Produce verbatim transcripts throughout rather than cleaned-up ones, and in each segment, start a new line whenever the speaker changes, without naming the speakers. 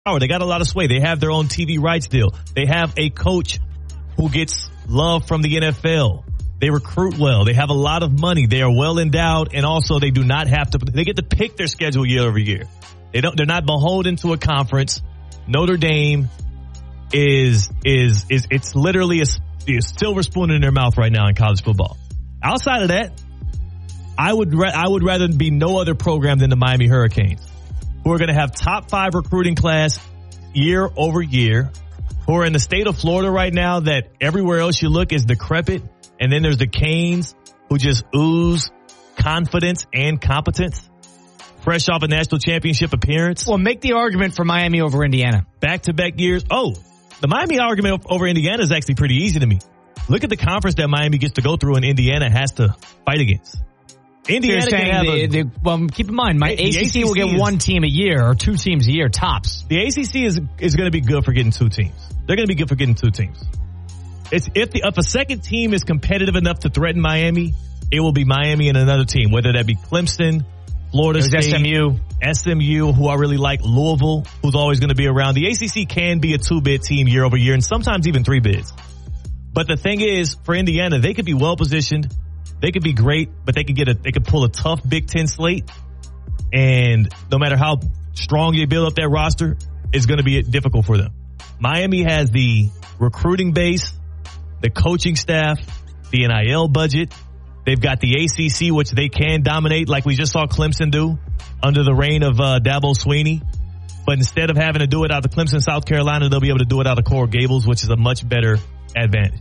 power. They got a lot of sway. They have their own T V rights deal. They have a coach who gets love from the N F L. They recruit well. They have a lot of money. They are well endowed, and also they do not have to. They get to pick their schedule year over year. They don't. They're not beholden to a conference. Notre Dame is is is it's literally a, a silver spoon in their mouth right now in college football. Outside of that, I would ra- I would rather be no other program than the Miami Hurricanes, who are going to have top five recruiting class year over year, who are in the state of Florida right now that everywhere else you look is decrepit. And then there's the Canes, who just ooze confidence and competence, fresh off a national championship appearance.
Well, make the argument for Miami over Indiana.
Back-to-back years. Oh, the Miami argument over Indiana is actually pretty easy to me. Look at the conference that Miami gets to go through and Indiana has to fight against. Indiana
can have the, a, the, well, keep in mind, my A C C, A C C will get is, one team a year or two teams a year, tops.
The A C C is is going to be good for getting two teams. They're going to be good for getting two teams. It's if the if a second team is competitive enough to threaten Miami, it will be Miami and another team, whether that be Clemson, Florida State,
S M U,
S M U, who I really like, Louisville, who's always going to be around. The A C C can be a two-bid team year over year, and sometimes even three bids. But the thing is, for Indiana, they could be well positioned, they could be great, but they could get a they could pull a tough Big Ten slate, and no matter how strong you build up that roster, it's going to be difficult for them. Miami has the recruiting base, the coaching staff, the N I L budget. They've got the A C C, which they can dominate, like we just saw Clemson do under the reign of uh, Dabo Swinney. But instead of having to do it out of Clemson, South Carolina, they'll be able to do it out of Coral Gables, which is a much better advantage.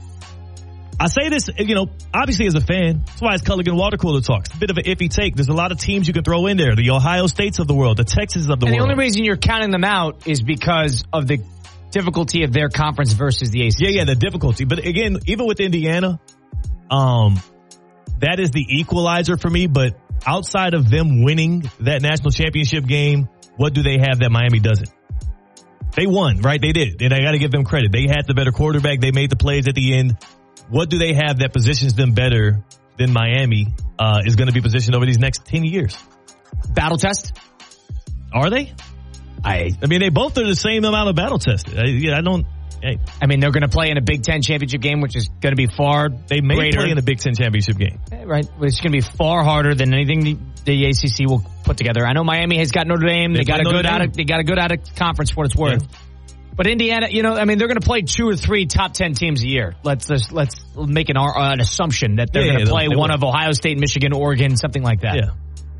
I say this, you know, obviously as a fan, that's why it's Culligan Water Cooler Talk. It's a bit of an iffy take. There's a lot of teams you can throw in there. The Ohio States of the world, the Texas of the
and
world.
The only reason you're counting them out is because of the difficulty of their conference versus the A C C.
Yeah, yeah, the difficulty. But again, even with Indiana, um, that is the equalizer for me. But outside of them winning that national championship game, what do they have that Miami doesn't? They won, right? They did. And I got to give them credit. They had the better quarterback. They made the plays at the end. What do they have that positions them better than Miami uh, is going to be positioned over these next ten years?
Battle test?
Are they? I I mean, they both are the same amount of battle tested. I, yeah, I don't. I,
I mean, they're going to play in a Big Ten championship game, which is going to be far
They may
greater.
play in a Big Ten championship game.
Right. It's going to be far harder than anything the, the A C C will put together. I know Miami has got Notre Dame. They, they got a good out of, they got a good out of conference for what it's worth. Yeah. But Indiana, you know, I mean, they're going to play two or three top ten teams a year. Let's just, let's make an, uh, an assumption that they're yeah, going to yeah, play one of Ohio State, Michigan, Oregon, something like that.
Yeah.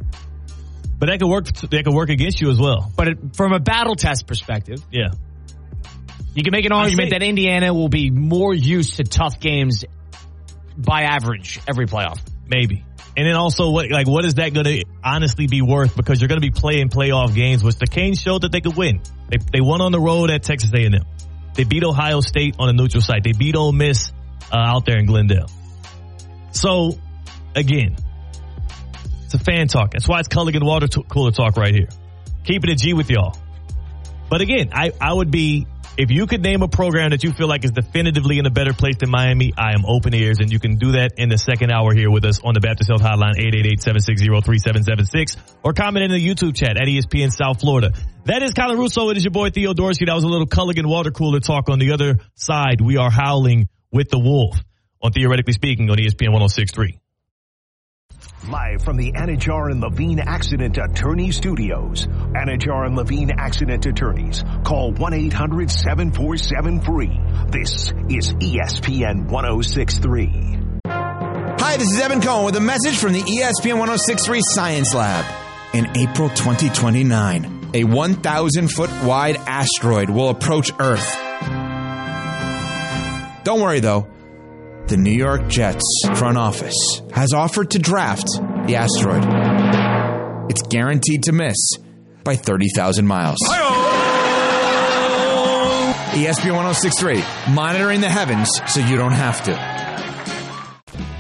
But that could work. That could work against you as well.
But it, from a battle test perspective,
yeah,
you can make an argument that Indiana will be more used to tough games by average every playoff.
Maybe. And then also, what like what is that going to honestly be worth? Because you're going to be playing playoff games, which the Canes showed that they could win. They they won on the road at Texas A and M. They beat Ohio State on a neutral site. They beat Ole Miss uh, out there in Glendale. So, again, it's a fan talk. That's why it's Culligan Water t- Cooler Talk right here. Keeping it G with y'all. But again, I, I would be, if you could name a program that you feel like is definitively in a better place than Miami, I am open ears, and you can do that in the second hour here with us on the Baptist Health Hotline, eight eight eight, seven six zero, three seven seven six, or comment in the YouTube chat at E S P N South Florida. That is Colin Russo. It is your boy Theo Dorsey. That was a little Culligan Water Cooler Talk. On the other side, we are howling with the wolf on Theoretically Speaking on E S P N one oh six point three.
Live from the Anajar and Levine Accident Attorney Studios. Anajar and Levine Accident Attorneys. Call one eight hundred, seven four seven, free. This is E S P N one oh six point three.
Hi, this is Evan Cohen with a message from the E S P N one oh six point three Science Lab. In April twenty twenty-nine, a one thousand foot wide asteroid will approach Earth. Don't worry, though. The New York Jets front office has offered to draft the asteroid. It's guaranteed to miss by thirty thousand miles. Hi-oh! E S P N one oh six point three, monitoring the heavens so you don't have to.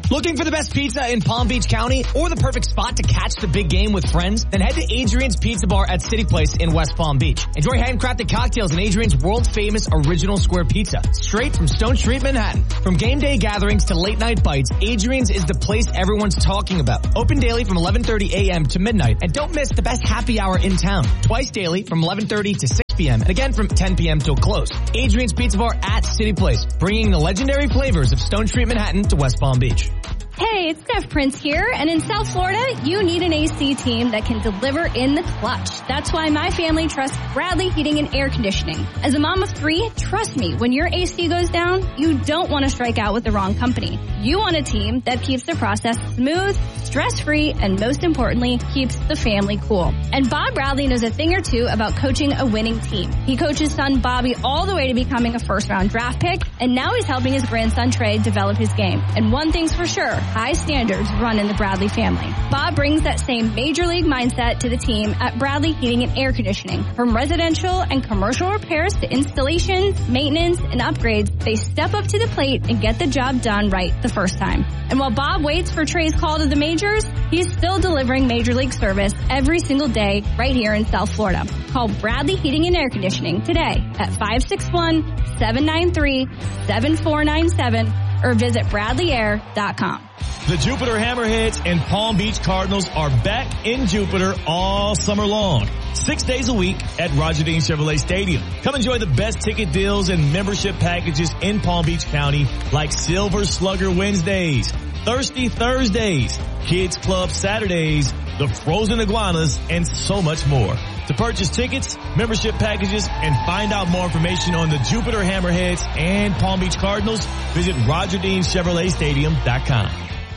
Looking for the best pizza in Palm Beach County or the perfect spot to catch the big game with friends? Then head to Adrian's Pizza Bar at City Place in West Palm Beach. Enjoy handcrafted cocktails and Adrian's world-famous original square pizza, straight from Stone Street, Manhattan. From game day gatherings to late night bites, Adrian's is the place everyone's talking about. Open daily from eleven thirty a.m. to midnight. And don't miss the best happy hour in town. Twice daily from eleven thirty to six p.m. and again from ten p.m. till close. Adrian's Pizza Bar at City Place, bringing the legendary flavors of Stone Street, Manhattan to West Palm Beach.
Hey, it's Steph Prince here, and in South Florida, you need an A C team that can deliver in the clutch. That's why my family trusts Bradley Heating and Air Conditioning. As a mom of three, trust me, when your A C goes down, you don't want to strike out with the wrong company. You want a team that keeps the process smooth, stress-free, and most importantly, keeps the family cool. And Bob Bradley knows a thing or two about coaching a winning team. He coached his son Bobby all the way to becoming a first-round draft pick, and now he's helping his grandson Trey develop his game. And one thing's for sure, high standards run in the Bradley family. Bob brings that same major league mindset to the team at Bradley Heating and Air Conditioning. From residential and commercial repairs to installations, maintenance, and upgrades, they step up to the plate and get the job done right the first time. And while Bob waits for Trey's call to the majors, he's still delivering major league service every single day right here in South Florida. Call Bradley Heating and Air Conditioning today at five six one, seven nine three, seven four nine seven or visit bradley air dot com.
The Jupiter Hammerheads and Palm Beach Cardinals are back in Jupiter all summer long. Six days a week at Roger Dean Chevrolet Stadium. Come enjoy the best ticket deals and membership packages in Palm Beach County like Silver Slugger Wednesdays, Thirsty Thursdays, Kids Club Saturdays, the Frozen Iguanas, and so much more. To purchase tickets, membership packages, and find out more information on the Jupiter Hammerheads and Palm Beach Cardinals, visit roger dean chevrolet stadium dot com.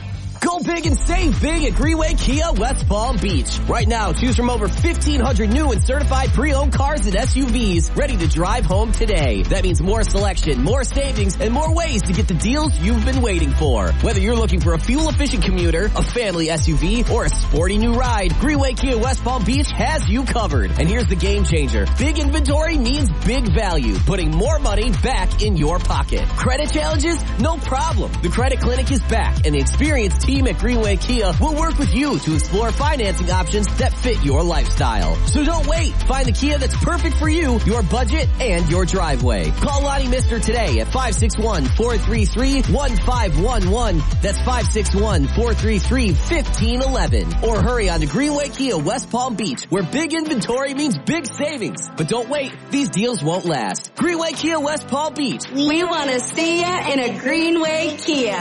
Go big and save big at Greenway Kia West Palm Beach. Right now, choose from over fifteen hundred new and certified pre-owned cars and S U Vs ready to drive home today. That means more selection, more savings, and more ways to get the deals you've been waiting for. Whether you're looking for a fuel-efficient commuter, a family S U V, or a sporty new ride, Greenway Kia West Palm Beach has you covered. And here's the game changer. Big inventory means big value, putting more money back in your pocket. Credit challenges? No problem. The Credit Clinic is back, and the experienced team at Greenway Kia will work with you to explore financing options that fit your lifestyle. So don't wait. Find the Kia that's perfect for you, your budget, and your driveway. Call Lonnie Mister today at five six one, four three three, one five one one. That's five six one, four three three, one five one one. Or hurry on to Greenway Kia West Palm Beach, where big inventory means big savings. But don't wait. These deals won't last. Greenway Kia West Palm Beach.
We want to see ya in a Greenway Kia.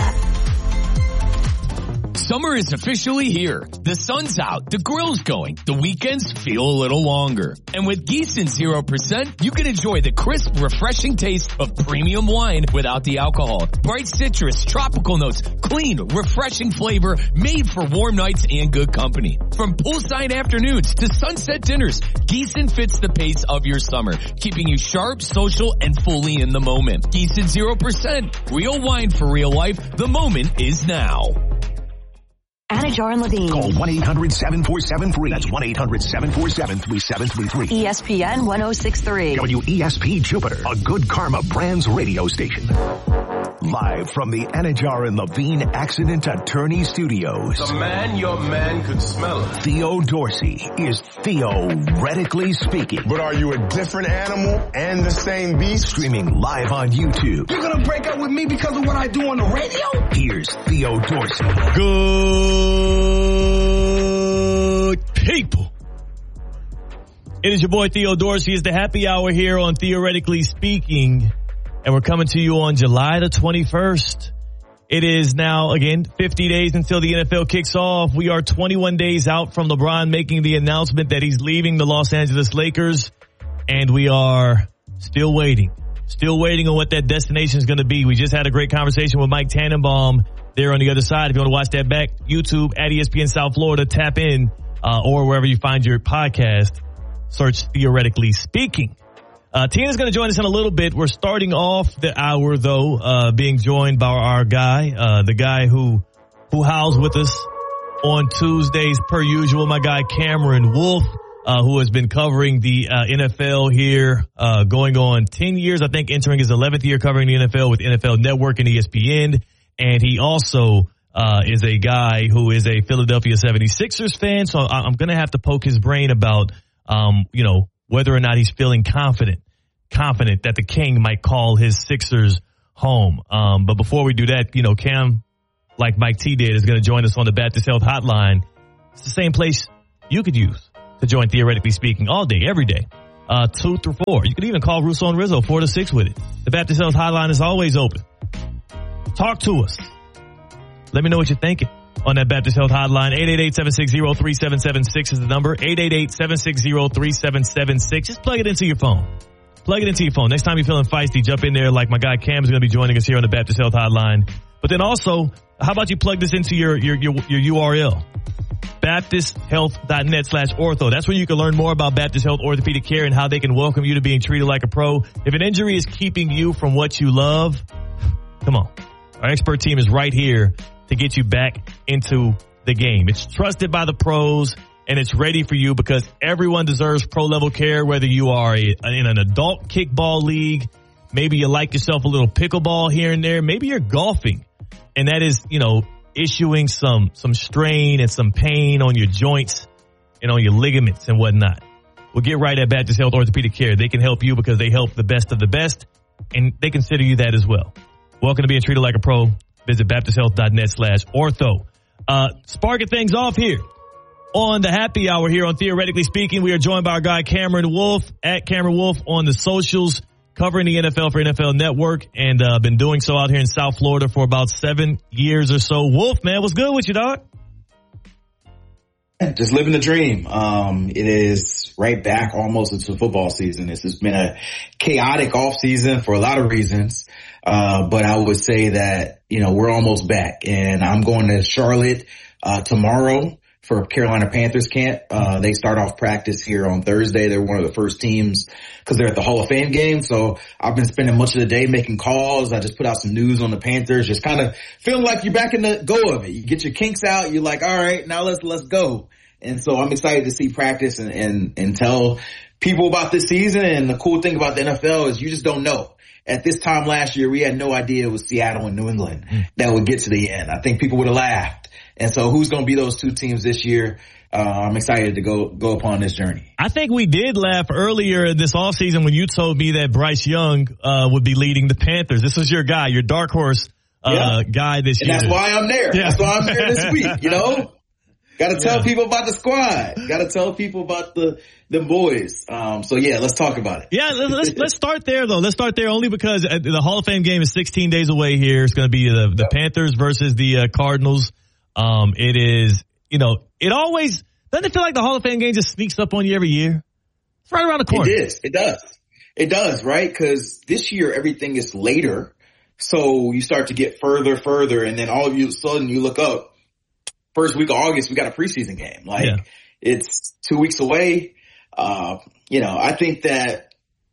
Summer is officially here. The sun's out, the grill's going, the weekends feel a little longer. And with Gießen zero percent, you can enjoy the crisp, refreshing taste of premium wine without the alcohol. Bright citrus, tropical notes, clean, refreshing flavor made for warm nights and good company. From poolside afternoons to sunset dinners, Gießen fits the pace of your summer, keeping you sharp, social, and fully in the moment. Gießen zero percent, real wine for real life. The moment is now.
Anajar and Levine.
Call one eight hundred, seven four seven, three. That's one eight hundred, seven four seven, three seven three three.
E S P N one oh six three.
W E S P Jupiter, a Good Karma Brands radio station. Live from the Anajar and Levine Accident Attorney Studios.
The man your man could smell it.
Theo Dorsey is theoretically speaking.
But are you a different animal and the same beast?
Streaming live on YouTube.
You're gonna break up with me because of what I do on the radio?
Here's Theo Dorsey.
Good people. It is your boy Theo Dorsey. It's the happy hour here on Theoretically Speaking. And we're coming to you on July the twenty-first. It is now, again, fifty days until the N F L kicks off. We are twenty-one days out from LeBron making the announcement that he's leaving the Los Angeles Lakers. And we are still waiting. Still waiting on what that destination is going to be. We just had a great conversation with Mike Tannenbaum there on the other side. If you want to watch that back, YouTube at E S P N South Florida, tap in, uh, or wherever you find your podcast, search Theoretically Speaking. Uh, Tina's going to join us in a little bit. We're starting off the hour, though, uh, being joined by our guy, uh, the guy who, who howls with us on Tuesdays per usual, my guy Cameron Wolf, uh, who has been covering the, uh, N F L here, uh, going on ten years, I think, entering his eleventh year covering the N F L with N F L Network and E S P N. And he also, uh, is a guy who is a Philadelphia seventy-sixers fan. So I, I'm going to have to poke his brain about, um, you know, whether or not he's feeling confident, confident that the King might call his Sixers home. Um, but before we do that, you know, Cam, like Mike T did, is going to join us on the Baptist Health Hotline. It's the same place you could use to join Theoretically Speaking all day, every day, uh, two through four. You could even call Russo and Rizzo four to six with it. The Baptist Health Hotline is always open. Talk to us. Let me know what you're thinking on that Baptist Health Hotline. eight eight eight, seven six zero, three seven seven six is the number. eight eight eight, seven six zero, three seven seven six. Just plug it into your phone. Plug it into your phone. Next time you're feeling feisty, jump in there like my guy Cam is going to be joining us here on the Baptist Health Hotline. But then also, how about you plug this into your your your, your U R L? Baptist Health dot net slash ortho. That's where you can learn more about Baptist Health Orthopedic Care and how they can welcome you to being treated like a pro. If an injury is keeping you from what you love, come on. Our expert team is right here to get you back into the game. It's trusted by the pros, and it's ready for you because everyone deserves pro-level care, whether you are a, in an adult kickball league, maybe you like yourself a little pickleball here and there, maybe you're golfing, and that is, you know, issuing some some strain and some pain on your joints and on your ligaments and whatnot. Well, get right at Baptist Health Orthopedic Care. They can help you because they help the best of the best, and they consider you that as well. Welcome to being treated like a pro. Visit Baptist Health dot net slash ortho. Uh, sparking things off here on the happy hour here on Theoretically Speaking. We are joined by our guy Cameron Wolf at Cameron Wolf on the socials, covering the N F L for N F L Network, and uh, been doing so out here in South Florida for about seven years or so. Wolf, man, what's good with you, dog?
Just living the dream. Um, it is right back almost into football season. This has been a chaotic off season for a lot of reasons. Uh, but I would say that, you know, we're almost back, and I'm going to Charlotte, uh, tomorrow for Carolina Panthers camp. Uh, they start off practice here on Thursday. They're one of the first teams because they're at the Hall of Fame game. So I've been spending much of the day making calls. I just put out some news on the Panthers, just kind of feeling like you're back in the go of it. You get your kinks out. You're like, all right, now let's, let's go. And so I'm excited to see practice and, and, and tell people about this season. And the cool thing about the N F L is you just don't know. At this time last year, we had no idea it was Seattle and New England that would get to the end. I think people would have laughed. And so who's going to be those two teams this year? Uh, I'm excited to go go upon this journey.
I think we did laugh earlier this offseason when you told me that Bryce Young uh, would be leading the Panthers. This was your guy, your dark horse uh, yeah. guy this
and
year.
That's why I'm there. Yeah. That's why I'm here this week, you know? Got to tell yeah. people about the squad. Got to tell people about the the boys. Um, so yeah, let's talk about it.
Yeah, let's let's start there though. Let's start there only because the Hall of Fame game is sixteen days away here. It's going to be the the yep. Panthers versus the uh, Cardinals. Um, it is, you know, it always doesn't it feel like the Hall of Fame game just sneaks up on you every year? It's right around the corner.
It is. It does. It does, right? Because this year everything is later, so you start to get further, further, and then all of you sudden you look up. First week of August, we got a preseason game. Like yeah. it's two weeks away. Uh, you know, I think that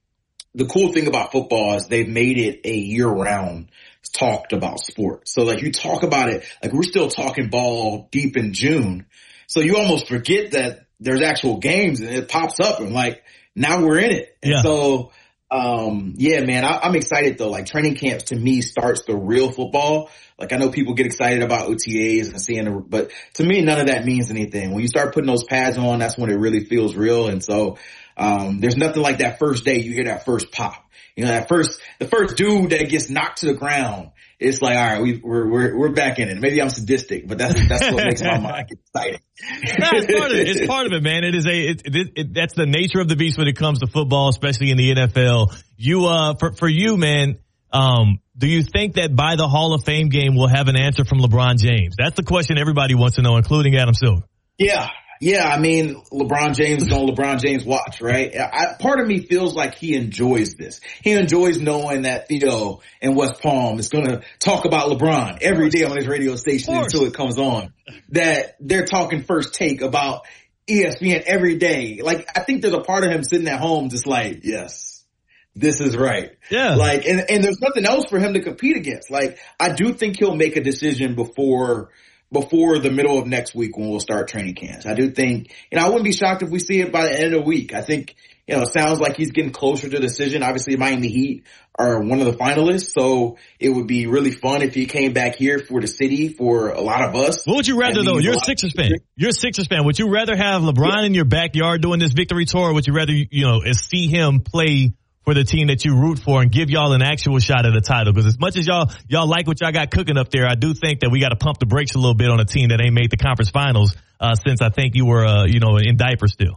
the cool thing about football is they've made it a year round talked about sport. So like you talk about it, like we're still talking ball deep in June. So you almost forget that there's actual games and it pops up and like now we're in it. And yeah. so, um, yeah, man, I, I'm excited though. Like training camps to me starts the real football. Like I know people get excited about O T As and seeing, the, but to me, none of that means anything. When you start putting those pads on, that's when it really feels real. And so, um, there's nothing like that first day. You hear that first pop, you know, that first, the first dude that gets knocked to the ground. It's like, all right, we, we're, we're, we're back in it. Maybe I'm sadistic, but that's, that's what makes my mind get excited.
No, it's part of it. It's part of it, man. It is a, it, it, it, that's the nature of the beast when it comes to football, especially in the N F L. You, uh, for, for you, man, um, do you think that by the Hall of Fame game we'll have an answer from LeBron James? That's the question everybody wants to know, including Adam Silver.
Yeah. Yeah. I mean, LeBron James is on LeBron James watch, right? I, part of me feels like he enjoys this. He enjoys knowing that Theo in West Palm is going to talk about LeBron every day on his radio station until it comes on. That they're talking First Take about E S P N every day. Like, I think there's a part of him sitting at home just like, yes. This is right.
Yeah.
Like, and, and there's nothing else for him to compete against. Like, I do think he'll make a decision before, before the middle of next week when we'll start training camps. I do think, you know, I wouldn't be shocked if we see it by the end of the week. I think, you know, it sounds like he's getting closer to the decision. Obviously, Miami Heat are one of the finalists, so it would be really fun if he came back here for the city for a lot of us.
What would you rather, though? You're a Sixers fan. You're a Sixers fan. Would you rather have LeBron yeah. in your backyard doing this victory tour, or would you rather, you know, see him play for the team that you root for and give y'all an actual shot at a title? Because as much as y'all y'all like what y'all got cooking up there, I do think that we got to pump the brakes a little bit on a team that ain't made the conference finals uh, since I think you were, uh, you know, in diapers still.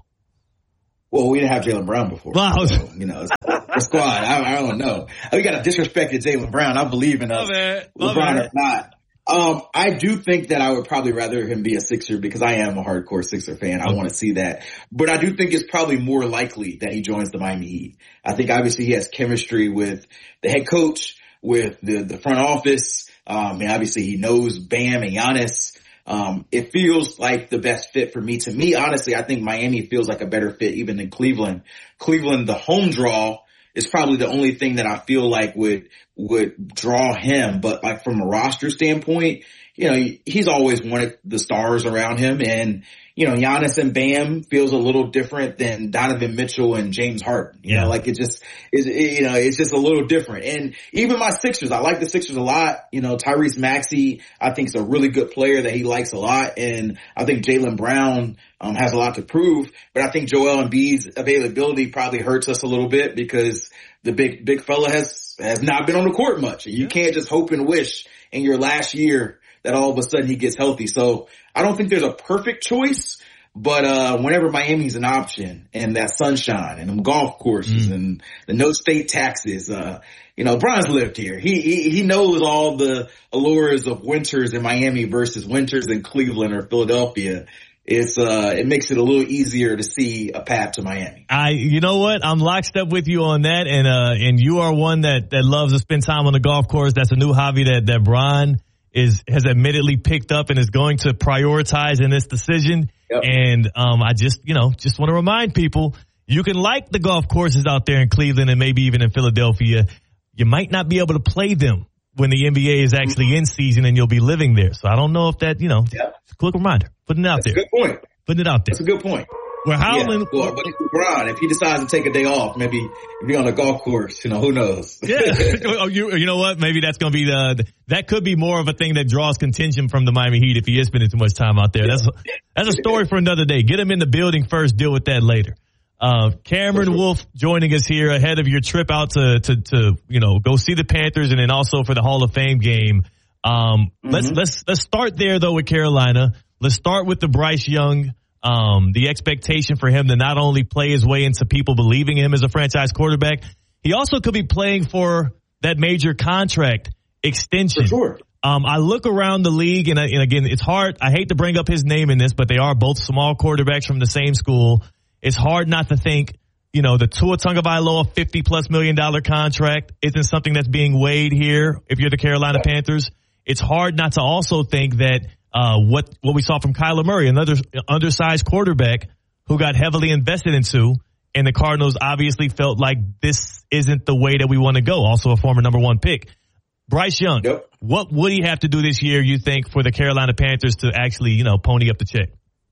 Well, we didn't have Jaylen Brown before. Wow. So, you know, it's the squad. I, I don't know. We got to disrespect Jaylen Brown. I believe in us. LeBron or not. Um, I do think that I would probably rather him be a Sixer because I am a hardcore Sixer fan. I want to see that. But I do think it's probably more likely that he joins the Miami Heat. I think obviously he has chemistry with the head coach, with the, the front office. Um, and obviously he knows Bam and Giannis. Um, it feels like the best fit for me. To me, honestly, I think Miami feels like a better fit even than Cleveland. Cleveland, the home draw is probably the only thing that I feel like would, would draw him. But like from a roster standpoint, you know, he's always wanted the stars around him. And, you know, Giannis and Bam feels a little different than Donovan Mitchell and James Harden. You yeah. know, like it just is, you know, it's just a little different. And even my Sixers, I like the Sixers a lot. You know, Tyrese Maxey, I think is a really good player that he likes a lot. And I think Jaylen Brown, um, has a lot to prove. But I think Joel Embiid's availability probably hurts us a little bit because the big, big fella has, has not been on the court much. And you yeah. can't just hope and wish in your last year that all of a sudden he gets healthy. So I don't think there's a perfect choice, but, uh, whenever Miami's an option and that sunshine and them golf courses mm. and the no state taxes, uh, you know, Bron's lived here. He, he, he knows all the allures of winters in Miami versus winters in Cleveland or Philadelphia. It's, uh, it makes it a little easier to see a path to Miami.
I, you know what? I'm lockstep with you on that. And, uh, and you are one that, that loves to spend time on the golf course. That's a new hobby that, that Bron is, has admittedly picked up and is going to prioritize in this decision. Yep. And, um, I just, you know, just want to remind people, you can like the golf courses out there in Cleveland and maybe even in Philadelphia. You might not be able to play them when the N B A is actually in season and you'll be living there. So I don't know if that, you know, yep. it's a quick reminder. Putting it out
That's
there.
That's a good point.
Putting it out there.
That's a good point.
We're howling.
Yeah, well, but LeBron, if he decides to take a day off, maybe be on a golf course, you know, who knows?
Yeah. oh, you, you know what? Maybe that's going to be the, that could be more of a thing that draws contention from the Miami Heat if he is spending too much time out there. Yeah. That's, that's a story for another day. Get him in the building first, deal with that later. Uh, Cameron sure. Wolf joining us here ahead of your trip out to, to, to, you know, go see the Panthers and then also for the Hall of Fame game. Um, mm-hmm. let's, let's, let's start there though with Carolina. Let's start with the Bryce Young. Um, the expectation for him to not only play his way into people believing him as a franchise quarterback, he also could be playing for that major contract extension.
For sure.
Um, I look around the league and, and again, it's hard. I hate to bring up his name in this, but they are both small quarterbacks from the same school. It's hard not to think, you know, the Tua Tagovailoa fifty plus million dollar contract isn't something that's being weighed here. If you're the Carolina Panthers, it's hard not to also think that, uh, what, what we saw from Kyler Murray, another undersized quarterback who got heavily invested into, and the Cardinals obviously felt like this isn't the way that we want to go. Also a former number one pick. Bryce Young, yep. What would he have to do this year, you think, for the Carolina Panthers to actually, you know, pony up the check?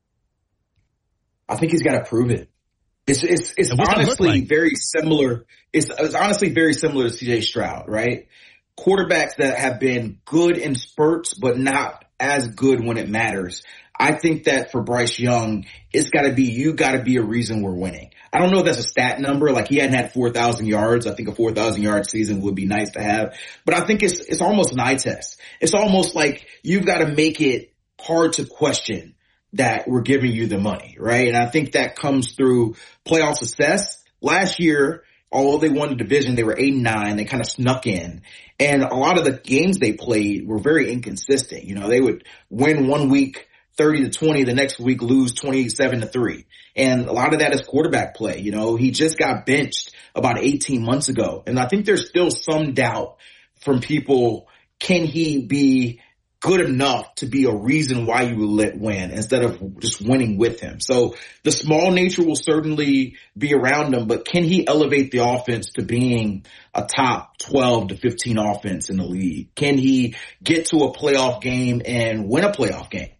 I think he's got to prove it. It's, it's, it's honestly like? very similar. It's, it's honestly very similar to C J Stroud, right? Quarterbacks that have been good in spurts, but not as good when it matters. I think that for Bryce Young, it's got to be, you got to be a reason we're winning. I don't know if that's a stat number. Like he hadn't had four thousand yards. I think a four thousand yard season would be nice to have, but I think it's, it's almost an eye test. It's almost like you've got to make it hard to question that we're giving you the money, right? And I think that comes through playoff success. Last year, although they won the division, they were eight and nine. They kind of snuck in. And a lot of the games they played were very inconsistent. You know, they would win one week thirty to twenty, the next week lose twenty-seven to three. And a lot of that is quarterback play. You know, he just got benched about eighteen months ago. And I think there's still some doubt from people. Can he be good enough to be a reason why you will let win instead of just winning with him? So the small nature will certainly be around him, but can he elevate the offense to being a top twelve to fifteen offense in the league? Can he get to a playoff game and win a playoff game?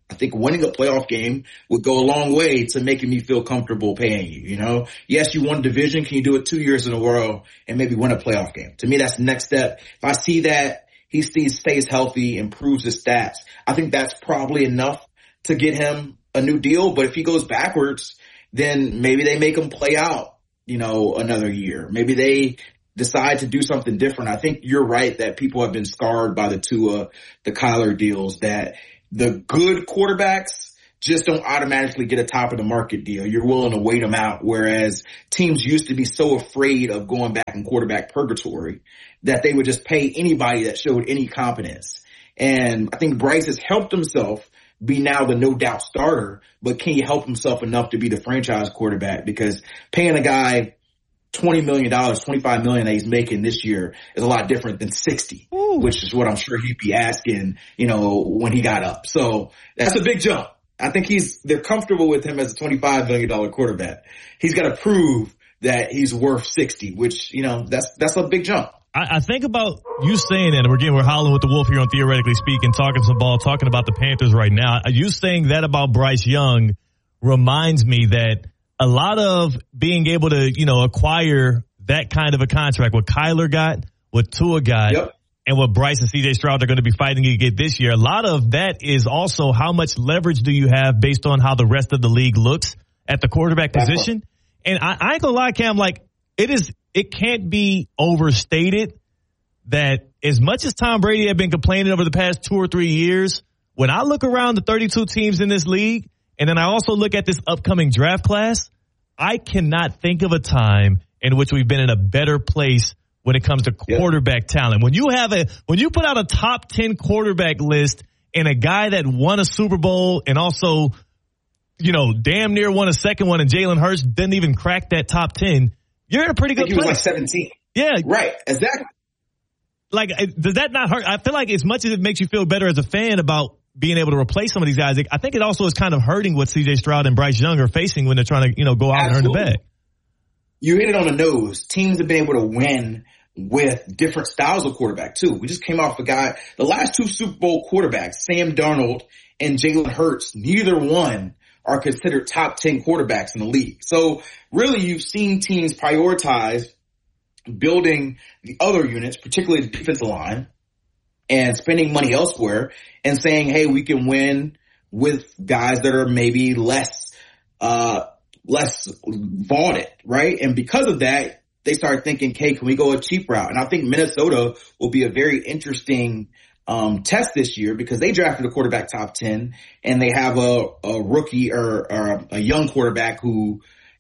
I think winning a playoff game would go a long way to making me feel comfortable paying you, you know? Yes, you won division. Can you do it two years in a row and maybe win a playoff game? To me, that's the next step. If I see that he stays, stays healthy, improves his stats, I think that's probably enough to get him a new deal. But if he goes backwards, then maybe they make him play out, you know, another year. Maybe they decide to do something different. I think you're right that people have been scarred by the Tua, the Kyler deals, that the good quarterbacks just don't automatically get a top of the market deal. You're willing to wait them out. Whereas teams used to be so afraid of going back in quarterback purgatory that they would just pay anybody that showed any competence. And I think Bryce has helped himself be now the no doubt starter, but can he help himself enough to be the franchise quarterback? Because paying a guy twenty million dollars, twenty-five million dollars that he's making this year is a lot different than sixty, Ooh. Which is what I'm sure he'd be asking, you know, when he got up. So that's a big jump. I think he's, they're comfortable with him as a twenty-five million dollars quarterback. He's got to prove that he's worth sixty, which, you know, that's, that's a big jump.
I, I think about you saying that, and again, we're howling with the wolf here on Theoretically Speaking, talking some ball, talking about the Panthers right now. You saying that about Bryce Young reminds me that a lot of being able to, you know, acquire that kind of a contract, what Kyler got, what Tua got, yep. and what Bryce and C J Stroud are going to be fighting to get this year, a lot of that is also how much leverage do you have based on how the rest of the league looks at the quarterback That's position. Right. And I, I ain't gonna lie, Cam, like it is, it can't be overstated that as much as Tom Brady had been complaining over the past two or three years, when I look around the thirty-two teams in this league, and then I also look at this upcoming draft class, I cannot think of a time in which we've been in a better place when it comes to quarterback yep. talent. When you have a, when you put out a top ten quarterback list and a guy that won a Super Bowl and also, you know, damn near won a second one and Jalen Hurts didn't even crack that top ten, you're in a pretty good
place.
He
was like seventeen.
Yeah.
Right. Exactly.
Like, does that not hurt? I feel like as much as it makes you feel better as a fan about being able to replace some of these guys, I think it also is kind of hurting what C J Stroud and Bryce Young are facing when they're trying to, you know, go out Absolutely. and earn the bag.
You hit it on the nose. Teams have been able to win with different styles of quarterback too. We just came off a guy, the last two Super Bowl quarterbacks, Sam Darnold and Jalen Hurts, neither one are considered top ten quarterbacks in the league. So really you've seen teams prioritize building the other units, particularly the defensive line, and spending money elsewhere and saying, hey, we can win with guys that are maybe less, uh, less vaunted, right? And because of that, they start thinking, hey, can we go a cheap route? And I think Minnesota will be a very interesting, um, test this year because they drafted a quarterback top ten and they have a, a rookie or, or a young quarterback who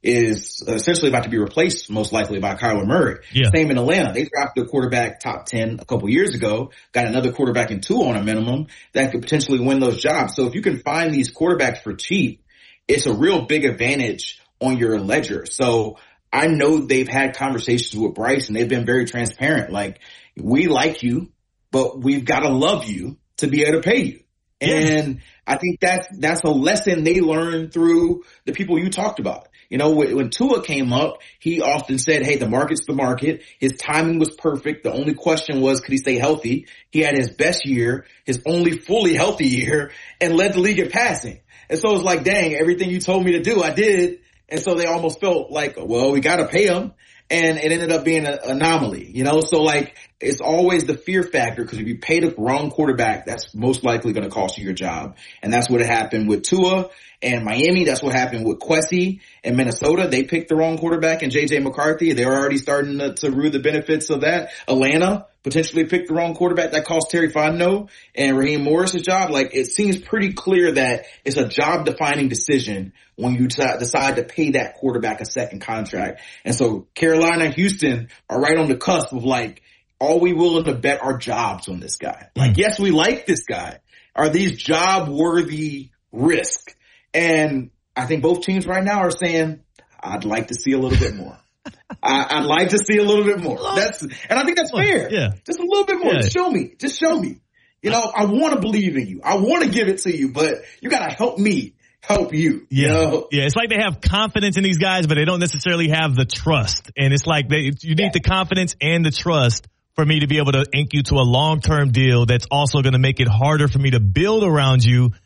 is essentially about to be replaced most likely by Kyler Murray.
Yeah.
Same in Atlanta. They drafted a quarterback top ten a couple years ago, got another quarterback in two on a minimum that could potentially win those jobs. So if you can find these quarterbacks for cheap, it's a real big advantage on your ledger. So I know they've had conversations with Bryce and they've been very transparent. Like, we like you, but we've got to love you to be able to pay you. Yeah. And I think that's, that's a lesson they learned through the people you talked about. You know, when Tua came up, he often said, hey, the market's the market. His timing was perfect. The only question was, could he stay healthy? He had his best year, his only fully healthy year, and led the league in passing. And so it was like, dang, everything you told me to do, I did. And so they almost felt like, well, we got to pay him. And it ended up being an anomaly, you know? So like, it's always the fear factor because if you pay the wrong quarterback, that's most likely going to cost you your job. And that's what happened with Tua and Miami. That's what happened with Kwesi and Minnesota. They picked the wrong quarterback and J J McCarthy. They're already starting to, to rue the benefits of that. Atlanta potentially picked the wrong quarterback. That cost Terry Fontenot and Raheem Morris a job. Like, it seems pretty clear that it's a job defining decision when you t- decide to pay that quarterback a second contract. And so Carolina and Houston are right on the cusp of like, are we willing to bet our jobs on this guy? Like, yes, we like this guy. Are these job worthy risks? And I think both teams right now are saying, I'd like to see a little bit more. I, I'd like to see a little bit more. That's, and I think that's fair.
Yeah.
Just a little bit more.
Yeah.
Just show me. Just show me. You know, I want to believe in you. I want to give it to you, but you got to help me help you.
Yeah.
You know?
Yeah. It's like they have confidence in these guys, but they don't necessarily have the trust. And it's like they, you need yeah. the confidence and the trust for me to be able to ink you to a long-term deal that's also going to make it harder for me to build around you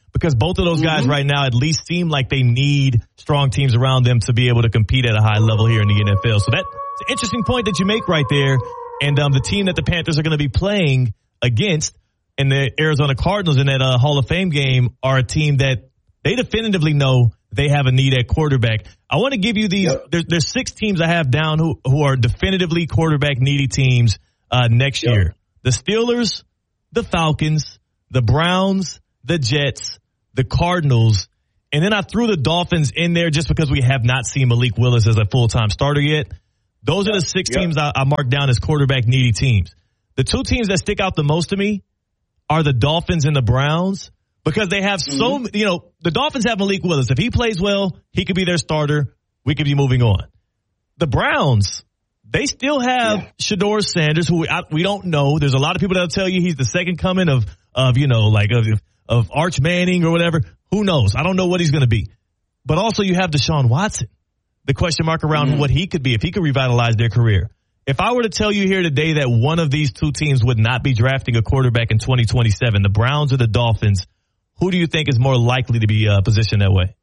because both of those guys mm-hmm. right now at least seem like they need strong teams around them to be able to compete at a high level here in the N F L. So that's an interesting point that you make right there. And um, the team that the Panthers are going to be playing against in the Arizona Cardinals in that uh, Hall of Fame game are a team that they definitively know they have a need at quarterback. I want to give you these. Yep. There, there's six teams I have down who, who are definitively quarterback needy teams uh, next yep. year. The Steelers, the Falcons, the Browns, the Jets, the Cardinals, and then I threw the Dolphins in there just because we have not seen Malik Willis as a full-time starter yet. Those are the six yep. teams I, I marked down as quarterback needy teams. The two teams that stick out the most to me are the Dolphins and the Browns because they have mm-hmm. so, you know, the Dolphins have Malik Willis. If he plays well, he could be their starter. We could be moving on. The Browns, they still have yeah. Shedeur Sanders, who I, we don't know. There's a lot of people that'll tell you he's the second coming of, of you know, like of, of Arch Manning or whatever. Who knows? I don't know what he's going to be. But also you have Deshaun Watson, the question mark around mm-hmm. what he could be if he could revitalize their career. If I were to tell you here today that one of these two teams would not be drafting a quarterback in twenty twenty-seven, the Browns or the Dolphins, who do you think is more likely to be uh, positioned that way?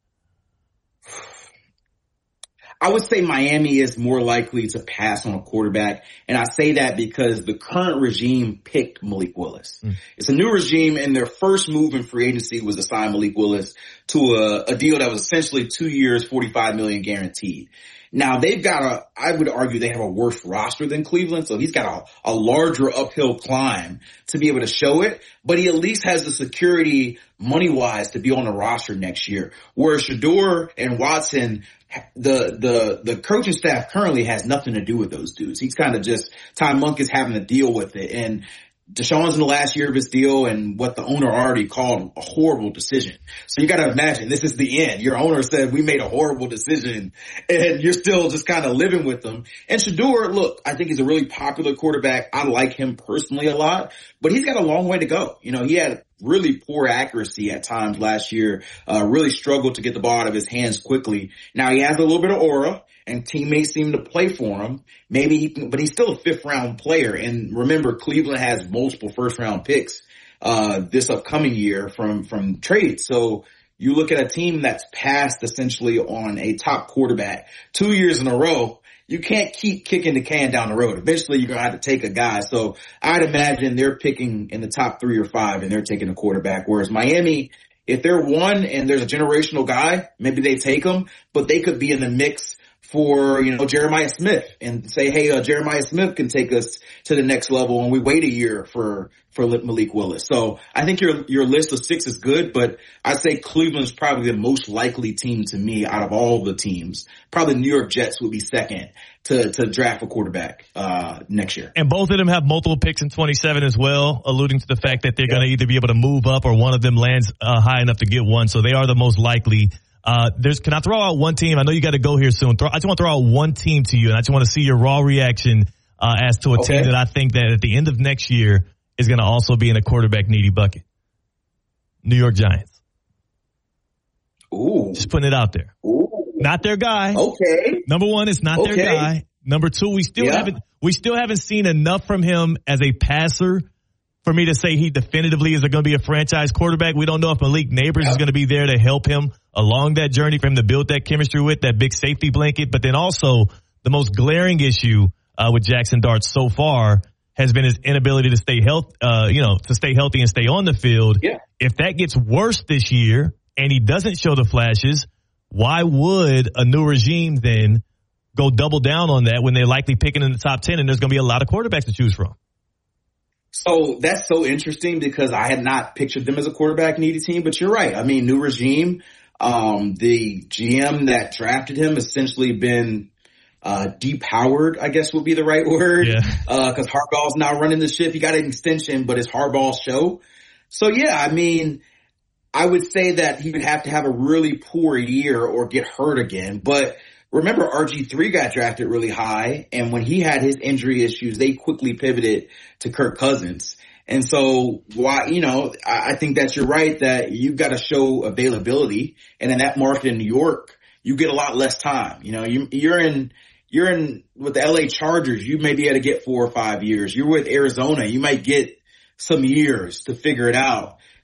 I would say Miami is more likely to pass on a quarterback. And I say that because the current regime picked Malik Willis. Mm. It's a new regime, and their first move in free agency was to sign Malik Willis to a, a deal that was essentially two years, forty-five million dollars guaranteed. Now they've got a, I would argue they have a worse roster than Cleveland. So he's got a, a larger uphill climb to be able to show it, but he at least has the security money wise to be on the roster next year. Whereas Shedeur and Watson, the, the, the coaching staff currently has nothing to do with those dudes. He's kind of just, Ty Monk is having to deal with it. And Deshaun's in the last year of his deal and what the owner already called a horrible decision. So you got to imagine this is the end. Your owner said we made a horrible decision and you're still just kind of living with them. And Shedeur, look, I think he's a really popular quarterback. I like him personally a lot, but he's got a long way to go. You know, he had really poor accuracy at times last year, uh, really struggled to get the ball out of his hands quickly. Now he has a little bit of aura. And teammates seem to play for him. Maybe he can, but he's still a fifth round player. And remember, Cleveland has multiple first round picks, uh, this upcoming year from, from trades. So you look at a team that's passed essentially on a top quarterback two years in a row. You can't keep kicking the can down the road. Eventually you're going to have to take a guy. So I'd imagine they're picking in the top three or five and they're taking a quarterback. Whereas Miami, if they're one and there's a generational guy, maybe they take him, but they could be in the mix for, you know, Jeremiah Smith and say, hey, uh, Jeremiah Smith can take us to the next level, and we wait a year for, for Malik Willis. So I think your, your list of six is good, but I'd say Cleveland's probably the most likely team to me out of all the teams. Probably New York Jets would be second to, to draft a quarterback, uh, next year.
And both of them have multiple picks in twenty-seven as well, alluding to the fact that they're yeah. going to either be able to move up or one of them lands, uh, high enough to get one. So they are the most likely. Uh, there's, can I throw out one team? I know you got to go here soon. Throw, I just want to throw out one team to you, and I just want to see your raw reaction, uh, as to a okay. team that I think that at the end of next year is going to also be in a quarterback needy bucket. New York Giants.
Ooh.
Just putting it out there.
Ooh.
Not their guy.
Okay.
Number one, it's not
okay.
their guy. Number two, we still yeah. haven't, we still haven't seen enough from him as a passer for me to say he definitively is going to be a franchise quarterback. We don't know if Malik Neighbors yeah. is going to be there to help him along that journey for him to build that chemistry with, that big safety blanket. But then also the most glaring issue uh, with Jackson Dart so far has been his inability to stay health, uh, you know, to stay healthy and stay on the field.
Yeah.
If that gets worse this year and he doesn't show the flashes, why would a new regime then go double down on that when they're likely picking in the top ten and there's going to be a lot of quarterbacks to choose from?
So that's so interesting because I had not pictured them as a quarterback needy team, but you're right. I mean, new regime, um, the G M that drafted him essentially been, uh, depowered, I guess would be the right word.
Yeah.
Uh, cause Harbaugh's now running the ship. He got an extension, but it's Harbaugh's show. So yeah, I mean, I would say that he would have to have a really poor year or get hurt again, but remember, R G three got drafted really high, and when he had his injury issues, they quickly pivoted to Kirk Cousins. And so, why, you know, I, I think that you're right that you've got to show availability, and in that market in New York, you get a lot less time. You know, you, you're in, you're in with the L A Chargers, you may be able to get four or five years. You're with Arizona, you might get some years to figure it out.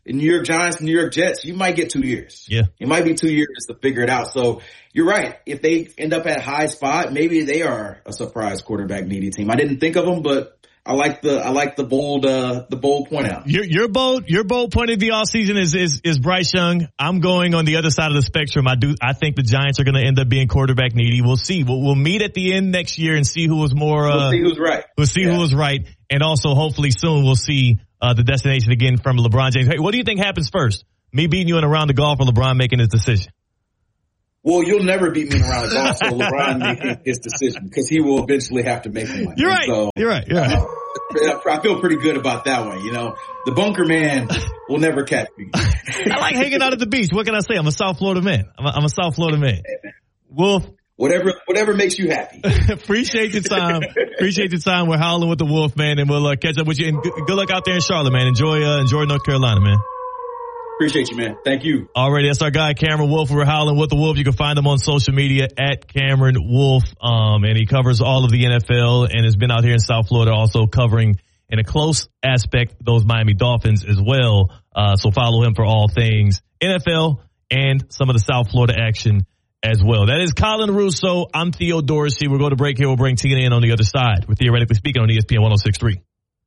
the New York Giants, New York Jets, you might get two years.
Yeah.
It might be two years to figure it out. So you're right. If they end up at high spot, maybe they are a surprise quarterback needy team. I didn't think of them, but I like the, I like the bold, uh, the bold point out.
Your, your bold, your bold point of the offseason is, is, is Bryce Young. I'm going on the other side of the spectrum. I do, I think the Giants are going to end up being quarterback needy. We'll see. We'll, we'll meet at the end next year and see who was more, uh,
we'll see who's right.
We'll see
yeah.
who was right. And also hopefully soon we'll see, uh, the destination again from LeBron James. Hey, what do you think happens first? Me beating you in a round of golf or LeBron making his decision?
Well, you'll never beat me in a round of golf, so LeBron making his decision because he will eventually have to make one.
You're right.
So,
You're right. You're right.
Uh, I feel pretty good about that one. You know, the bunker man will never catch me.
I like hanging out at the beach. What can I say? I'm a South Florida man. I'm a, I'm a South Florida man. Wolf.
Whatever, whatever makes you happy.
Appreciate your time. Appreciate your time. We're howling with the Wolf, man, and we'll uh, catch up with you. And good, good luck out there in Charlotte, man. Enjoy, uh, enjoy North Carolina, man.
Appreciate you, man. Thank you.
Alrighty, that's our guy, Cameron Wolf. We're howling with the Wolf. You can find him on social media at Cameron Wolf. Um, and he covers all of the N F L and has been out here in South Florida also covering in a close aspect those Miami Dolphins as well. Uh, so follow him for all things N F L and some of the South Florida action as well. That is Colin Russo. I'm Theo Dorsey. We'll go to break here. We'll bring Tina in on the other side. We're Theoretically Speaking on E S P N one oh six point three.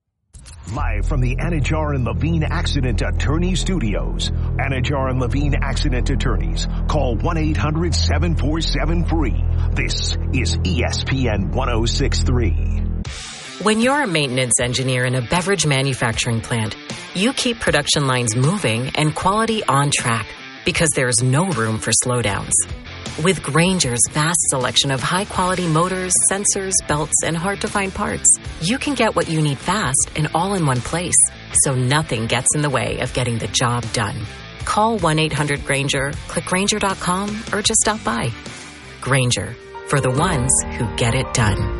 Live from the Anajar and Levine Accident Attorney Studios. Anajar and Levine Accident Attorneys. Call one eight hundred seven four seven free. This is E S P N one oh six point three.
When you're a maintenance engineer in a beverage manufacturing plant, you keep production lines moving and quality on track because there's no room for slowdowns. With Grainger's vast selection of high-quality motors, sensors, belts, and hard-to-find parts, you can get what you need fast and all in one place, so nothing gets in the way of getting the job done. Call one eight hundred Grainger, click Grainger dot com, or just stop by. Grainger, for the ones who get it done.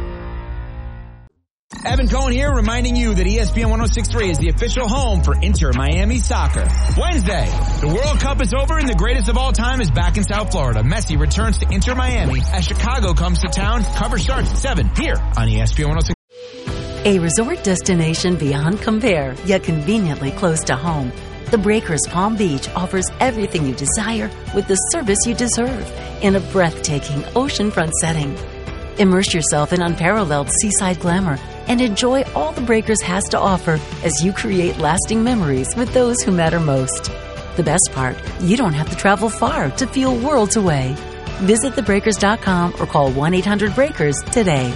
Evan Cohen here, reminding you that E S P N one oh six point three is the official home for Inter Miami Soccer. Wednesday, the World Cup is over and the greatest of all time is back in South Florida. Messi returns to Inter Miami as Chicago comes to town. Cover starts at seven here on E S P N one oh six point
three. A resort destination beyond compare, yet conveniently close to home. The Breakers Palm Beach offers everything you desire with the service you deserve in a breathtaking oceanfront setting. Immerse yourself in unparalleled seaside glamour and enjoy all the Breakers has to offer as you create lasting memories with those who matter most. The best part, you don't have to travel far to feel worlds away. Visit the breakers dot com or call one eight hundred breakers today.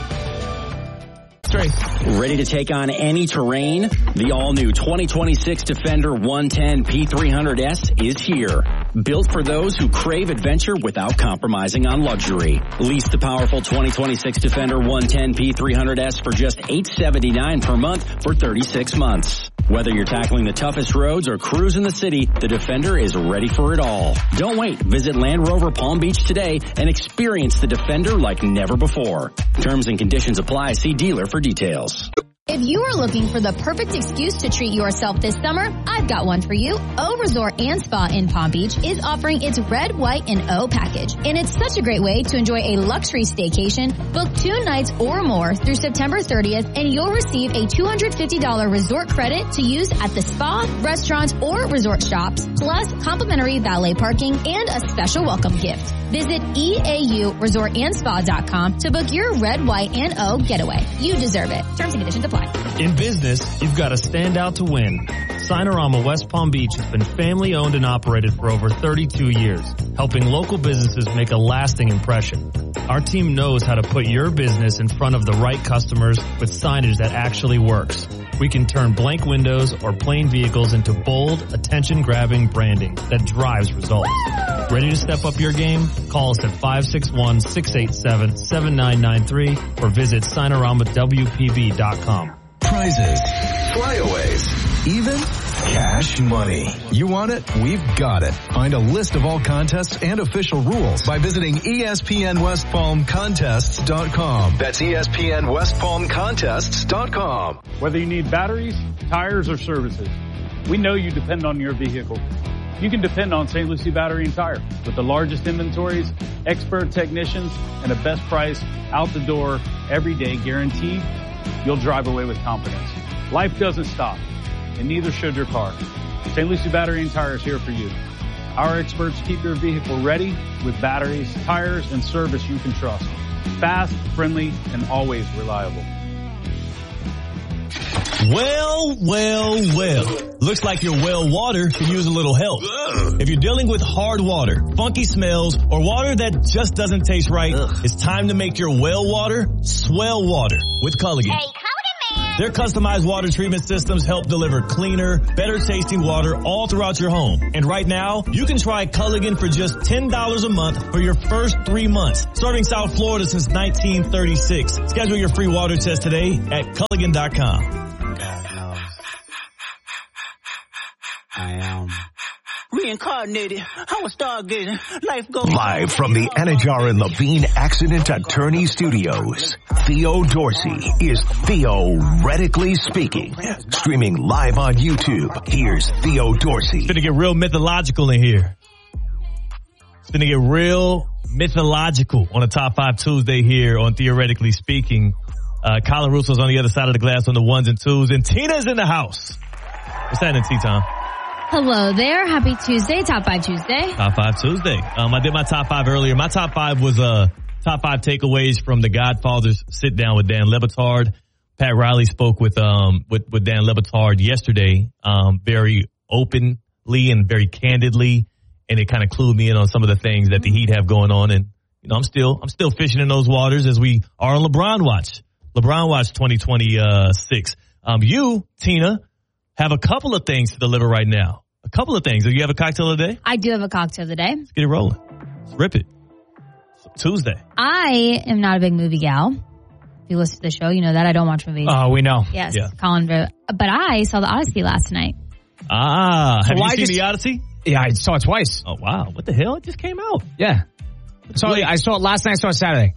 Ready to take on any terrain? The all-new twenty twenty-six Defender one ten P three hundred S is here. Built for those who crave adventure without compromising on luxury. Lease the powerful twenty twenty-six Defender one ten P three hundred S for just eight hundred seventy-nine dollars per month for thirty-six months. Whether you're tackling the toughest roads or cruising the city, the Defender is ready for it all. Don't wait. Visit Land Rover Palm Beach today and experience the Defender like never before. Terms and conditions apply. See dealer for details.
If you are looking for the perfect excuse to treat yourself this summer, I've got one for you. O Resort and Spa in Palm Beach is offering its Red, White, and O package. And it's such a great way to enjoy a luxury staycation. Book two nights or more through September thirtieth, and you'll receive a two hundred fifty dollars resort credit to use at the spa, restaurants, or resort shops, plus complimentary valet parking and a special welcome gift. Visit E A U resort and spa dot com to book your Red, White, and O getaway. You deserve it. Terms and conditions apply.
In business, you've got to stand out to win. Sinorama West Palm Beach has been family owned and operated for over thirty-two years, helping local businesses make a lasting impression. Our team knows how to put your business in front of the right customers with signage that actually works. We can turn blank windows or plain vehicles into bold, attention-grabbing branding that drives results. Ready to step up your game? Call us at five six one, six eight seven, seven nine nine three or visit Sinorama W P B dot com.
Prizes, flyaways, even cash money. You want it? We've got it. Find a list of all contests and official rules by visiting E S P N West Palm Contests dot com. That's E S P N West Palm Contests dot com.
Whether you need batteries, tires, or services, we know you depend on your vehicle. You can depend on Saint Lucie Battery and Tire with the largest inventories, expert technicians, and the best price out the door every day guaranteed. You'll drive away with confidence. Life doesn't stop. and neither should your car. Saint Lucie Battery and Tire is here for you. Our experts keep your vehicle ready with batteries, tires, and service you can trust. Fast, friendly, and always reliable.
Well, well, well. Looks like your well water can use a little help. Ugh. If you're dealing with hard water, funky smells, or water that just doesn't taste right, Ugh. it's time to make your well water swell water with Culligan.
Hey, Culligan, man!
Their customized water treatment systems help deliver cleaner, better tasting water all throughout your home. And right now, you can try Culligan for just ten dollars a month for your first three months. Serving South Florida since nineteen thirty-six. Schedule your free water test today at Culligan dot com.
I am reincarnated. I was stargating. Life goes
live from the Anajar and Levine Accident Attorney Studios. Theo Dorsey is theoretically speaking. Streaming live on YouTube. Here's Theo Dorsey.
It's gonna get real mythological in here. It's gonna get real mythological on a Top five Tuesday here on Theoretically Speaking. Uh, Colin Russo's on the other side of the glass on the ones and twos, and Tina's in the house. What's happening, T-Tom?
Hello there. Happy Tuesday. Top five Tuesday.
Top five Tuesday. Um, I did my top five earlier. My top five was, uh, top five takeaways from the Godfather's sit down with Dan Le Batard. Pat Riley spoke with, um, with, with Dan Le Batard yesterday, um, very openly and very candidly. And it kind of clued me in on some of the things that the Heat have going on. And, you know, I'm still, I'm still fishing in those waters as we are on LeBron watch. LeBron watch twenty twenty-six. Um, you, Tina, have a couple of things to deliver right now. A couple of things. Do you have a cocktail of the day?
I do have a cocktail of the day.
Let's get it rolling. Let's rip it. It's Tuesday.
I am not a big movie gal. If you listen to the show, you know that. I don't watch movies.
Oh, we know.
Yes,
yeah.
Colin. But I saw The Odyssey last night.
Ah, have
Why
you seen
just,
The Odyssey?
Yeah, I saw it twice.
Oh, wow. What the hell? It just came out.
Yeah. So I saw it last night. I saw it Saturday.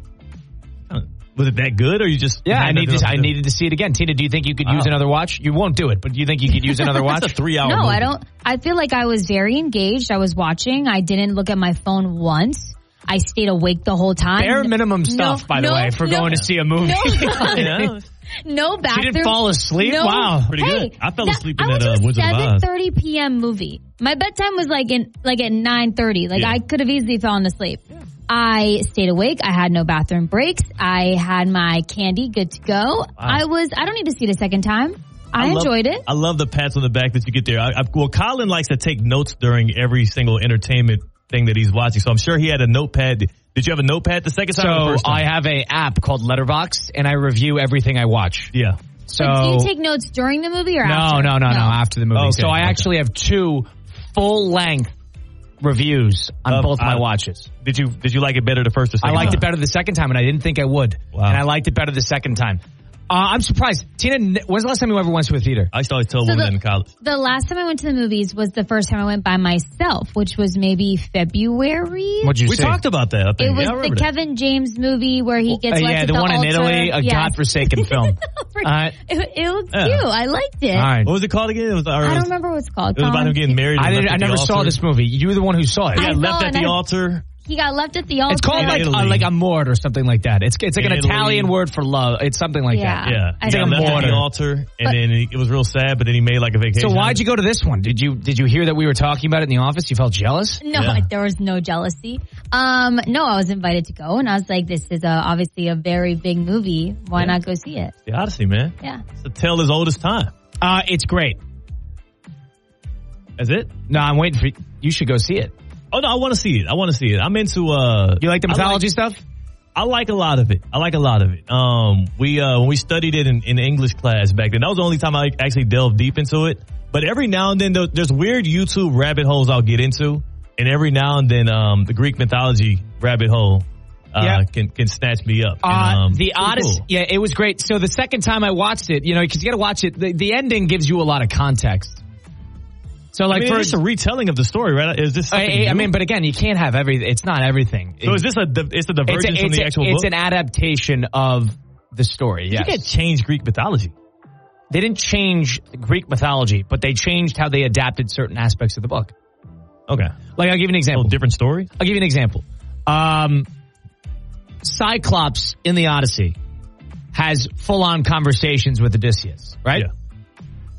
Was it that good, or you just?
Yeah, I need to. I needed to see it again. Tina, do you think you could use
wow.
another watch? You won't do it, but do you think you could use another watch?
That's a three-hour.
No,
movie.
I don't. I feel like I was very engaged. I was watching. I didn't look at my phone once. I stayed awake the whole time.
Bare minimum stuff,
no,
by the
no,
way, for
no,
going to see a movie.
No,
yeah.
no bathroom.
She didn't fall asleep?
No.
Wow.
Pretty
hey,
good. I fell
that,
asleep in
I
that uh, Wizard of Oz.
seven thirty p.m. movie. My bedtime was like in like at nine thirty. Like
yeah.
I could have easily fallen asleep. I stayed awake. I had no bathroom breaks. I had my candy good to go. Wow. I was, I don't need to see it a second time. I, I enjoyed
love,
it.
I love the pats on the back that you get there. I, I, well, Colin likes to take notes during every single entertainment thing that he's watching. So I'm sure he had a notepad. Did you have a notepad the second time
so
or the first time?
I have a app called Letterboxd, and I review everything I watch.
Yeah.
So do you take notes during the movie or
no,
after?
No, no, no, no, after the movie.
Okay,
so I
okay.
actually have two full-length reviews on
uh,
both my
I,
watches.
Did you did you like it better the first or second
I liked
time?
it better the second time, and I didn't think I would.
Wow.
And I liked it better the second time. Uh, I'm surprised. Tina, when's the last time you ever went to a theater?
I used to always tell so women
the,
in college.
The last time I went to the movies was the first time I went by myself, which was maybe February.
What'd you
we
say?
We talked about that. I think.
It was
yeah,
the
that.
Kevin James movie where he gets
uh,
left
yeah,
at
the,
the
one
altar.
in Italy, a
yes.
godforsaken film.
uh, it, it was
yeah.
cute. I liked it.
All right.
What was it called again? It was,
I don't remember what it's called.
It was about him getting married.
I, didn't, I never saw this movie. You were the one who saw it.
He got left at the
I,
altar.
He got left at the altar.
It's called like uh, like amore or something like that. It's it's like
in
an
Italy.
Italian word for love. It's something like
yeah.
that.
Yeah,
I
he got
don't
left
know.
at the altar, and
but,
then he, it was real sad. But then he made like a vacation.
So why'd you go to this one? Did you did you hear that we were talking about it in the office? You felt jealous?
No,
yeah.
there was no jealousy. Um, no, I was invited to go, and I was like, "This is a, obviously a very big movie. Why
yeah.
not go see it?"
The Odyssey, man.
Yeah,
it's a tale as old as time.
Uh, it's great.
Is it?
No, I'm waiting for you. You should go see it.
Oh no, I want to see it. I want to see it. I'm into. uh
You like the mythology
I like,
stuff?
I like a lot of it. I like a lot of it. Um, we uh when we studied it in, in English class back then, that was the only time I actually delved deep into it. But every now and then, there, there's weird YouTube rabbit holes I'll get into, and every now and then, um, the Greek mythology rabbit hole. Uh,
yeah.
can can snatch me up.
Uh,
and, um,
the Odyssey,
cool.
yeah, it was great. So the second time I watched it, you know, because you got to watch it. The, the ending gives you a lot of context. So like,
I mean,
for
it's a retelling of the story, right? Is this?
I, I mean, but again, you can't have everything. It's not everything.
So is this a? It's a divergence
it's a,
from
it's
the
a,
actual
it's
book?
It's an adaptation of the story. Yes.
You can't change Greek mythology.
They didn't change Greek mythology, but they changed how they adapted certain aspects of the book.
Okay.
Like, I'll give you an example.
A different story?
I'll give you an example. Um, Cyclops in the Odyssey has full-on conversations with Odysseus, right?
Yeah.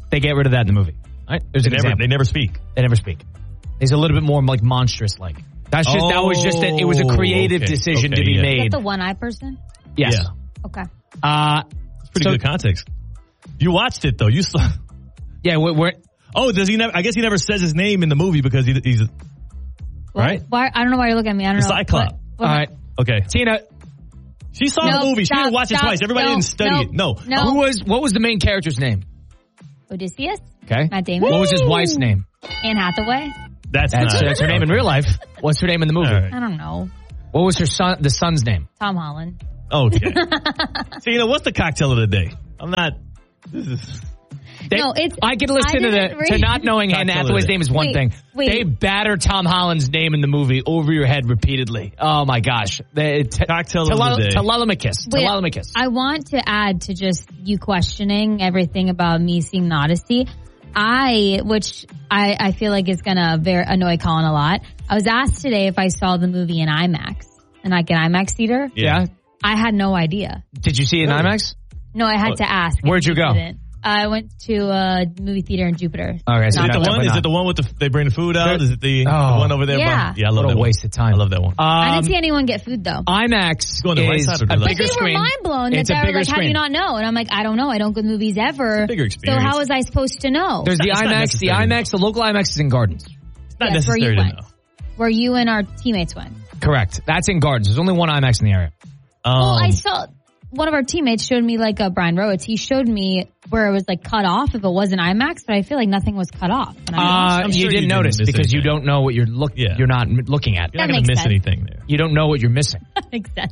they get rid of that in the movie. All right? There's
They
an
never,
example.
they never speak.
They never speak. He's a little bit more like monstrous like. That's just,
oh,
that was just, a, it was a creative
okay.
decision
okay,
to be
yeah.
made.
Is that the one eye person?
Yes.
Yeah.
Okay.
Uh,
It's pretty
so,
good context. You watched it though. You saw.
Yeah, we're, we're.
Oh, does he never? I guess he never says his name in the movie because he, he's. Right?
Why? I don't know why you're looking at me. I don't
The
know.
Cyclops.
What, what,
All right.
Okay.
Tina.
She saw
Nope,
the movie.
stop,
she didn't watch
stop,
it twice. Everybody
nope,
didn't study
nope,
it. No.
No.
Who was, what was the main character's name?
Odysseus?
Okay.
Matt Damon.
What was his wife's name?
Anne Hathaway?
That's
That's,
not.
that's her name in real life. What's her name in the movie?
Right.
I don't know.
What was her son, the son's name?
Tom Holland.
Okay. So, you know, what's the cocktail of the day? I'm not. This is.
They,
No, it's-
I can listen
I
to the
didn't read-
to not knowing Anne
Cocktail
Hathaway's
of it.
name is one
Wait,
thing.
wait.
They batter Tom Holland's name in the movie over your head repeatedly. Oh my gosh! They, t-
Cocktail of the day.
Telemachus.
Wait,
Telemachus.
I want to add to just you questioning everything about me seeing the Odyssey. I, which I, I feel like is going to very annoy Colin a lot. I was asked today if I saw the movie in IMAX, in like an IMAX theater.
Yeah.
I had no idea.
Did you see it in IMAX?
No, I had
Oh.
to ask.
Where'd
if
you go?
didn't. I went to a movie theater in Jupiter.
Okay, so
Is it
not
the one?
definitely
Is
not.
it the one with the? They bring the food out. Is it the,
Oh.
the one over there?
Yeah.
By, yeah. I love
What
that
a
one.
waste of time.
I love that one.
I
Um,
didn't see anyone get food though.
IMAX
Go on the right
is
side or the
a
left?
bigger
They were
screen.
mind blown that
It's a
they were
bigger
like, how do
screen.
you not know? And I'm like, I don't know. I don't go to movies ever.
It's a bigger
So
experience.
how was I supposed to know?
There's the
It's not
IMAX. The
necessary.
IMAX. The local IMAX is in Gardens.
It's not
Yes, where you
necessary to
went.
know.
Where you and our teammates went.
Correct. That's in Gardens. There's only one IMAX in the area.
Um,
Well, I saw one of our teammates showed me like a Brian Rowitz. He showed me where it was like cut off if it wasn't IMAX, but I feel like nothing was cut off. when I
Uh,
I'm
you
sure
didn't
you
notice
didn't miss
because you
anything.
don't know what you're look.
Yeah.
You're not m- looking at.
You're not
That
going
makes
to miss
sense.
anything there.
You don't know what you're missing.
That makes sense.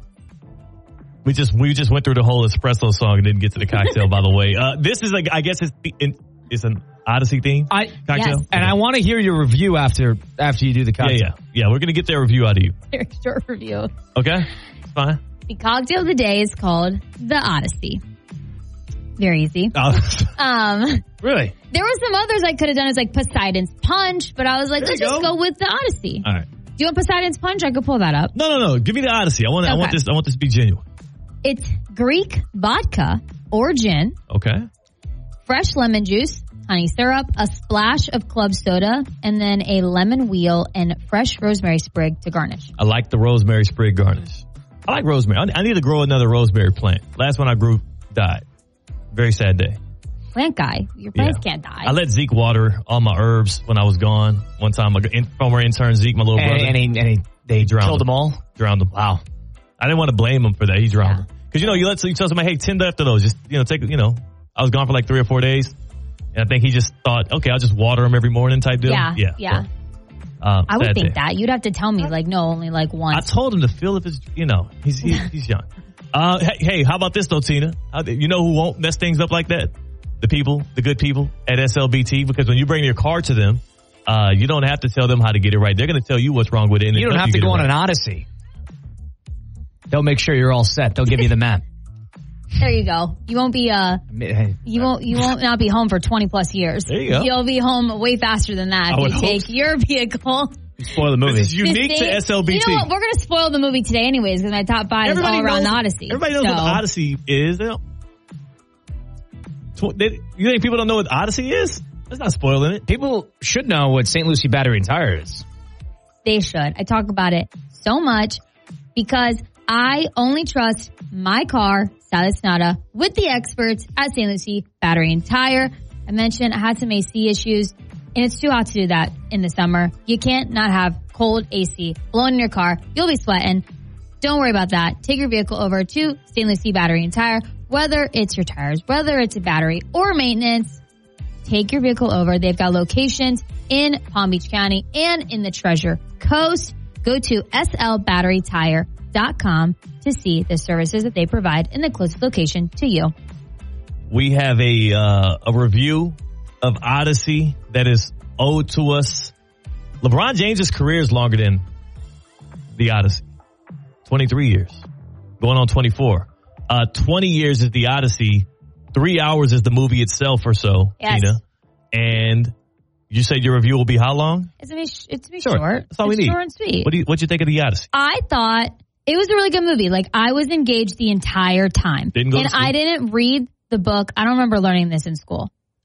We just we just went through the whole espresso song and didn't get to the cocktail. By the way, uh, this is like I guess it's the, in, it's an Odyssey theme.
I
cocktail.
Yes.
and I want to hear your review after after you do the
Yeah,
cocktail.
yeah, yeah. We're gonna get their review out of you.
Very short review.
Okay, it's fine.
The cocktail of the day is called the Odyssey. Very easy.
Uh,
Um,
Really?
there were some others I could have done as like Poseidon's Punch, but I was like,
There
let's
you
just
go.
go with the Odyssey.
all right.
Do you want Poseidon's Punch? I could pull that up.
No, no, no. Give me the Odyssey. I want. I want
Okay.
this. I want this to be genuine.
It's Greek vodka or gin,
Okay.
fresh lemon juice, honey syrup, a splash of club soda, and then a lemon wheel and fresh rosemary sprig to garnish.
I like the rosemary sprig garnish. I like rosemary. I, I need to grow another rosemary plant. Last one I grew died. Very sad day.
Plant guy, your plants
Yeah.
can't die.
I let Zeke water all my herbs when I was gone. One time, a in, former intern Zeke, my little
And,
brother,
and, he, and he, they
drowned
killed
him.
them all.
drowned him. Wow. I didn't want to blame him for that. He drowned
Yeah.
him. Because, you know, you let you tell somebody, hey, tend after those. Just, you know, take, you know, I was gone for like three or four days. And I think he just thought, okay, I'll just water him every morning type deal.
Yeah,
Yeah.
yeah.
So, uh,
I would
sad
think
day.
that. You'd have to tell me, like, no, only like
I
once.
told him to feel if it's, you know, he's he's, he's young. Uh, hey, hey, how about this though, Tina? How, you know who won't mess things up like that? The people, the good people at S L B T. Because when you bring your car to them, uh, you don't have to tell them how to get it right. They're going to tell you what's wrong with it. And
You don't
help
have to
get
go
it
on
right.
an Odyssey. They'll make sure you're all set. They'll give you the map.
There you go. You won't be uh
Hey,
you won't you won't not be home for twenty plus years.
There you go.
You'll be home way faster than that
I
if
would
you
hope
take
so.
your vehicle.
spoil the movie.
This is unique
Just
to
stay-
S L B T.
You know what? We're gonna spoil the movie today anyways because my top five
Everybody
is all around
knows-
the Odyssey.
Everybody knows
so.
what the Odyssey is. They don't, tw- they, you think people don't know what Odyssey is? That's not spoiling it.
People should know what Saint Lucie Battery and Tire is.
They should. I talk about it so much because I only trust my car, Silas Nada, with the experts at Saint Lucie Battery and Tire. I mentioned I had some A C issues, and it's too hot to do that in the summer. You can't not have cold A C blowing in your car. You'll be sweating. Don't worry about that. Take your vehicle over to Saint Lucie Battery and Tire, whether it's your tires, whether it's a battery or maintenance. Take your vehicle over. They've got locations in Palm Beach County and in the Treasure Coast. Go to S L battery tire dot com to see the services that they provide in the closest location to you.
We have a uh, a review of Odyssey that is owed to us. LeBron James's career is longer than the Odyssey. twenty-three years. Going on twenty-four. Uh, twenty years is the Odyssey. Three hours is the movie itself or so,
Yes.
Tina. And you said your review will be how long?
It's to be, sh- it's to be
Short.
short.
That's all
it's
we need.
short and sweet.
What do you, what'd you think of the Odyssey?
I thought it was a really good movie. Like, I was engaged the entire time.
Didn't go to
and
sleep?
I didn't read the book. I don't remember learning this in school.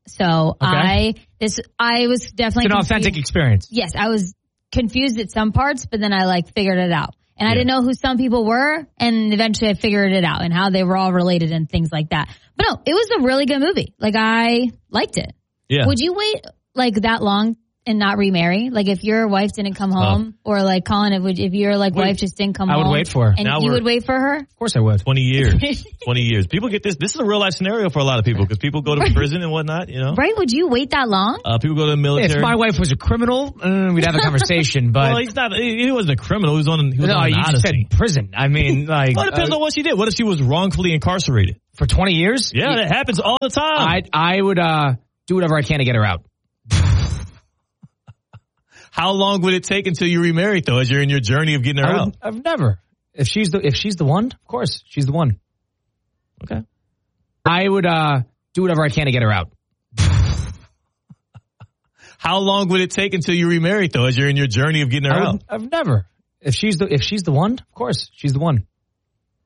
So
Okay.
I this I was definitely
It's an
confused.
authentic experience.
Yes, I was confused at some parts, but then I like figured it out. And I
Yeah.
didn't know who some people were, and eventually I figured it out and how they were all related and things like that. But no, it was a really good movie. Like I liked it.
Yeah.
Would you wait like that long and not remarry? Like if your wife didn't come home, or like Colin, if, would- if your like
Wait.
wife just didn't come
I
home,
would wait for her.
and
Now
you
we're-
would wait for her.
Of course I would.
twenty years. twenty years. People get this. This is a real life scenario for a lot of people because people go to prison and whatnot, you know?
Right? Would you wait that long?
Uh, people go to the military.
If my wife was a criminal, uh, we'd have a conversation. But
well, he's not, he he wasn't a criminal. He was on, he was
no,
on an
you just
odyssey.
said prison. I mean, like
Well, it depends
uh,
on what she did. What if she was wrongfully incarcerated?
for twenty years.
Yeah, that happens all the time.
I I would uh, do whatever I can to get her out.
How long would it take until you remarried, though, as you're in your journey of getting her
I
out?
would, I've never. If she's the if she's the one, of course she's the one.
Okay.
I would uh, do whatever I can to get her out.
How long would it take until you remarried, though, as you're in your journey of getting her
I
out?
would, I've never. If she's the if she's the one, of course she's the one.